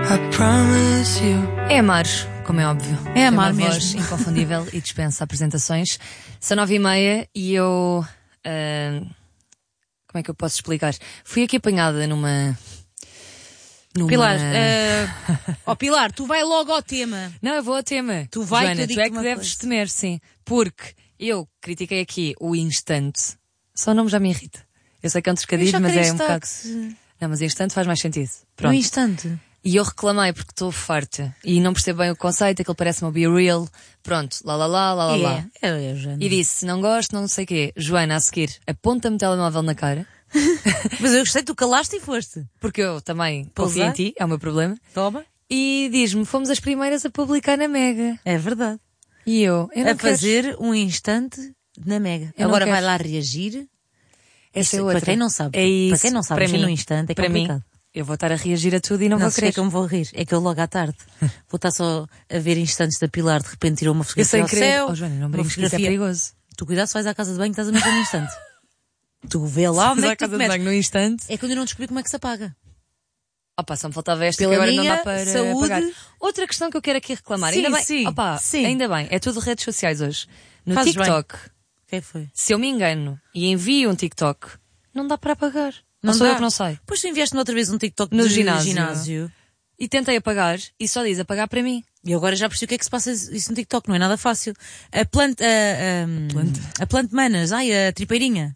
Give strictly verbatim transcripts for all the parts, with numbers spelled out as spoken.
I promise you. É amar, como é óbvio. É amar Tem uma mesmo. voz inconfundível e dispensa apresentações. São nove e meia e eu... ah, como é que eu posso explicar? Fui aqui apanhada numa... numa... Pilar, uh, oh Pilar, tu vai logo ao tema. Não, eu vou ao tema. Tu vai, Joana, que eu tu digo-te é que uma deves coisa. temer, sim. Porque eu critiquei aqui o instante. Só o nome já me irrita. Eu sei que é um Eu trocadilho, já mas queria é um estar bocado... que se- Não, mas instante faz mais sentido. No Pronto. instante. E eu reclamei porque estou farta. E não percebo bem o conceito, aquilo parece-me o Be Real. Pronto, lá lá lá, lá lá E lá. é, é, é, Joana. E disse, não gosto, não sei o quê. Joana, a seguir, aponta-me o telemóvel na cara. Mas eu gostei, tu calaste e foste. Porque eu também Pois confio é. em ti, é o meu problema. Toma. E diz-me, fomos as primeiras a publicar na Mega. É verdade. E eu, eu não A quero. fazer um instante na Mega. Eu não Agora quero. vai lá reagir. Essa é Isso, outra. para quem não sabe, É isso. para quem não sabe, para mexer mim, no instante é para mim, complicado. eu vou estar a reagir a tudo e não, Não vou sei querer. que eu me vou rir. É que eu logo à tarde vou estar só a ver instantes da Pilar, de repente tirou uma Eu fotografia sem ao querer. céu. Oh, Joana, não uma brinques que isso é fotografia- perigoso. Tu cuidado se vais à casa de banho, estás a mexer no instante. Tu vê lá onde Mas é à que tu casa de metes. banho no instante. É quando eu não descobri como é que se apaga. Opa, só me faltava esta Pela que agora não minha dá para saúde. pagar. Outra questão que eu quero aqui reclamar. Sim, ainda bem, sim, opa, sim. ainda bem, é tudo redes sociais hoje. No Fazes bem. TikTok, Quem foi? se eu me engano e envio um TikTok, não dá para apagar. Não Não sou dá. eu que não sei. Pois tu enviaste-me outra vez um TikTok No de ginásio. ginásio. E tentei apagar e só diz apagar para mim. E agora já percebi o que é que se passa isso no TikTok, não é nada fácil. A planta. A, a, Planta? a plant manas, ai, a tripeirinha.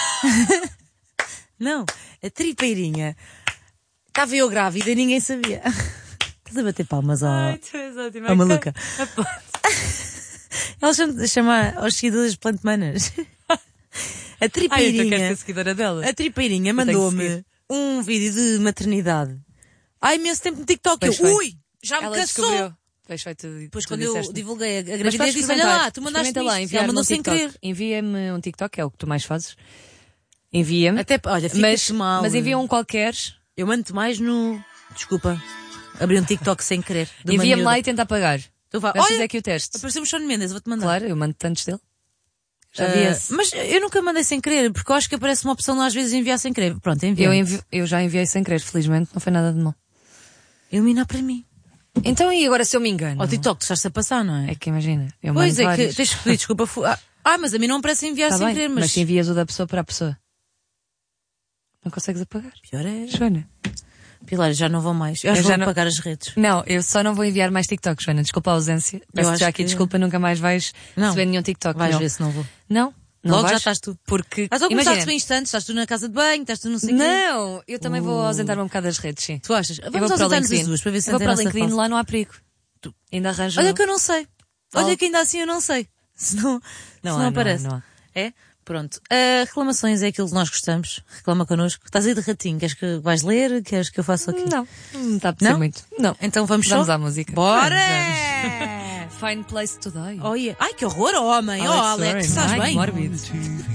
Não, a tripeirinha. Estava eu grávida e ninguém sabia. Estás a bater palmas ao. tu és ótima. Oh, maluca. Ela chama, chama aos seguidores de plant manas. A Ai, eu quero tripeirinha. ser seguidora dela. A tripeirinha tenho que mandou-me seguir. um vídeo de maternidade. Há imenso tempo no TikTok. Pois Eu, foi. ui, já me Ela cansou. descobriu. Pois foi, tu, Depois tu quando eu disseste. divulguei a, a Mas gravidez podes disse, olha experimentar. lá, tu mandaste Experimenta lá, isto. enviar-me Ela mandou um sem TikTok. querer. Envia-me um TikTok, é o que tu mais fazes. Envia-me. Até, olha, fica mas, mal. mas envia um qualquer. Eu mando-te mais no... Desculpa. Abri um TikTok sem querer. de uma Envia-me lá miúda. e tenta apagar. Então vá. Vamos Olha, fazer aqui o teste. apareceu-me Shawn Mendes, vou-te mandar. Claro, eu mando tantos dele. Já Ah, vi esse. mas eu nunca mandei sem querer, porque eu acho que aparece uma opção às vezes de enviar sem querer. Pronto, envia. Eu, envi... eu já enviei sem querer, felizmente, não foi nada de mal. Ilumina para mim. Então, e agora se eu me engano? Ao TikTok, tu estás-se a passar, não é? É que imagina, eu Pois mando é, vários. que tens que pedir desculpa. fu- Ah, ah, mas a mim não me parece enviar Tá sem bem, querer, mas... mas... se envias o da pessoa para a pessoa, não consegues apagar. Pior é... Joana. Pilar, já não vou mais. Eu acho Eu que já vou não- apagar as redes. Não, eu só não vou enviar mais TikTok, Joana. Desculpa a ausência. Peço acho já aqui que- desculpa, nunca mais vais Não. receber nenhum TikTok. Vais não. ver se não vou. Não, não Logo vais, já estás tu. Porque, Ah, estou a começar a imagina, receber instantes, estás tu na casa de banho, estás tu não sei o quê. não, eu também vou ausentar-me um bocado das redes, sim. Tu achas? Eu Vamos vou para o ausentar-nos as LinkedIn. duas para ver se Eu vou para o a nossa LinkedIn, falsa. lá não há perigo. Tu ainda arranjas. Olha que eu não sei. Olha Oh. que ainda assim eu não sei. Se não, Não se há, não não há, aparece. não há. É? Pronto. Ah, reclamações é aquilo que nós gostamos. Reclama connosco. Estás aí de ratinho. Queres que vais ler? Queres que eu faça aqui? Não, não me está a apetecer Não? muito. Não. Então vamos só? Vamos à música. Bora! Vamos, vamos. Fine place to die. Oh, yeah. Ai, que horror, homem. Oh, Alex, estás Ai, bem? mórbido.